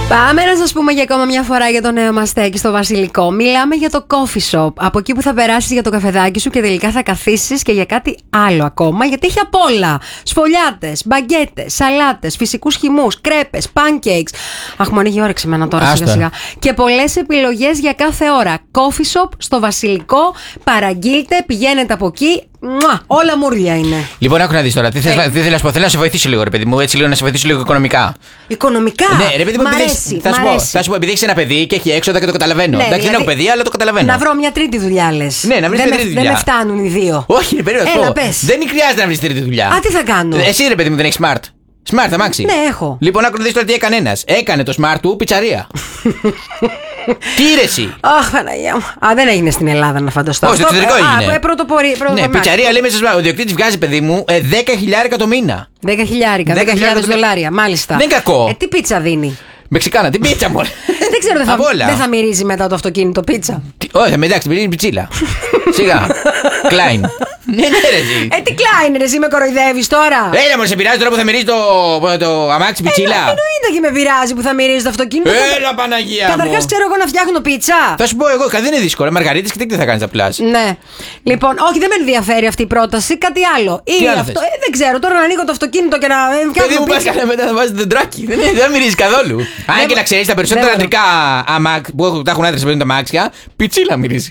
Πάμε να σας πούμε για ακόμα μια φορά για το νέο μας στέκι στο Βασιλικό. Μιλάμε για το coffee shop. Από εκεί που θα περάσεις για το καφεδάκι σου και τελικά θα καθίσεις και για κάτι άλλο ακόμα, γιατί έχει απ' όλα. Σφολιάτες, μπαγκέτες, σαλάτες, φυσικούς χυμούς, κρέπες, pancakes. Αχ, μου ανοίγει όρεξη εμένα τώρα σιγά σιγά. Και πολλές επιλογές για κάθε ώρα. Coffee shop στο Βασιλικό. Παραγγείλτε, πηγαίνετε από εκεί. Όλα μούρλια είναι. Λοιπόν, άκου να δεις τώρα. Τι θέλω να σου πω. Θέλω να σε βοηθήσω λίγο, ρε παιδί μου. Έτσι λίγο να σε βοηθήσω λίγο οικονομικά. Οικονομικά? Ναι, ρε παιδί μου, θα σου πω, επειδή έχεις ένα παιδί και έχει έξοδα και το καταλαβαίνω. Ναι, εντάξει, δεν έχω παιδί, αλλά το καταλαβαίνω. Να βρω μια τρίτη δουλειά, λες. Ναι, να βρεις μια τρίτη δουλειά. Δεν με φτάνουν οι δύο. Όχι, ρε παιδί μου. Δεν χρειάζεται να βρεις τρίτη δουλειά. Α, τι θα κάνω? Εσύ, ρε παιδί μου, δεν έχεις smart. Smart, αμάξι. Ναι, έχω. Λοιπόν, άκου να δεις τώρα τι έκανε ένας. Έκανε το smart του πιτσαρία. Τι ήρεση. Αχ, Παναγία μου. Α, δεν έγινε στην Ελλάδα, να φανταστώ. Όχι, στο εξωτερικό έγινε. Ναι, πιτσαρία λέει μέσα. Ο ιδιοκτήτης βγάζει, παιδί μου, 10.000 το μήνα. 10.000 δολάρια, μάλιστα. Δεν είναι κακό. Τι πίτσα δίνει? Μεξικάνα, τι πίτσα μου. Δεν ξέρω, δεν θα μυρίζει μετά το αυτοκίνητο πίτσα. Όχι, θα εντάξει, μυρίζει πιτσίλα. Σιγά. Κλάιν. Ναι, ρε εσύ. Τι Κλάιν, ρε εσύ, με κοροϊδεύεις τώρα? Έλα, μου σε πειράζει τώρα που θα μυρίζει το αμάξι πιτσίλα. Εννοείται και με πειράζει που θα μυρίζει το αυτοκίνητο. Έλα, Παναγία μου. Καταρχάς ξέρω εγώ να φτιάχνω πίτσα. Θα σου πω εγώ, δεν είναι δύσκολο. Μαργαρίτες και τι θα κάνεις απλά. Ναι. Λοιπόν, όχι, δεν με ενδιαφέρει αυτή η πρόταση. Κάτι άλλο. Ή αυτό. Δεν ξέρω, τώρα να ανοίγω το αυτοκίνητο και να φτιάχνω. Παιδί μου, πας καλά μετά να βάζεις δεντράκι. Δεν μυρίζει καθόλου. Αν και να ξέρεις, τα περισσότερα αντρικά αμάξια που τα έχουν άντρες που παίρνουν τα αμάξια, πιτσίλα μυρίζει.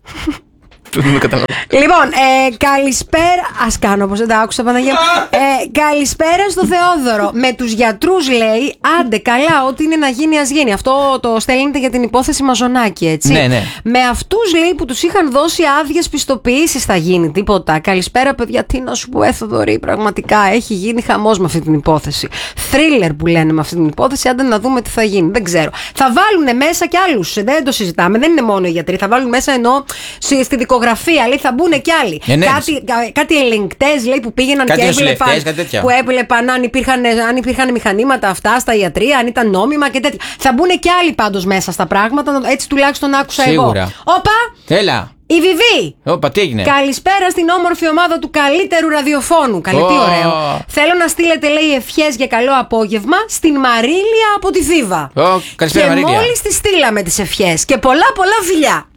Λοιπόν, καλησπέρα. Ας κάνω όπως δεν τα άκουσα, Παναγία. Καλησπέρα στο Θεόδωρο. Με τους γιατρούς, λέει, άντε καλά, ό,τι είναι να γίνει, ας γίνει. Αυτό το στέλνετε για την υπόθεση Μαζονάκη, έτσι. Ναι. Με αυτούς, λέει, που τους είχαν δώσει άδειες πιστοποιήσεις θα γίνει τίποτα? Καλησπέρα, παιδιά. Τι να σου πω, Θοδωρή, πραγματικά έχει γίνει χαμός με αυτή την υπόθεση. Θρίλερ που λένε με αυτή την υπόθεση. Άντε να δούμε τι θα γίνει. Δεν ξέρω. Θα βάλουν μέσα κι άλλους. Δεν το συζητάμε. Δεν είναι μόνο οι γιατροί. Θα βάλουν μέσα ενώ στη δικογραφία. Λέει, θα μπουν και άλλοι. Κάτι ελεγκτές, λέει, που πήγαιναν και έβλεπαν αν υπήρχαν μηχανήματα αυτά στα ιατρεία, αν ήταν νόμιμα και τέτοια. Θα μπουν και άλλοι πάντως μέσα στα πράγματα. Έτσι τουλάχιστον άκουσα σίγουρα. Εγώ. Όπα! Έλα! Η Βιβί! Όπα, τι έγινε? Καλησπέρα στην όμορφη ομάδα του καλύτερου ραδιοφώνου. Τι ωραίο. Θέλω να στείλετε, λέει, ευχές για καλό απόγευμα στην Μαρίλια από τη Θήβα. Καλησπέρα, και Μαρίλια. μόλις τη στείλαμε τις ευχές. Και πολλά φιλιά.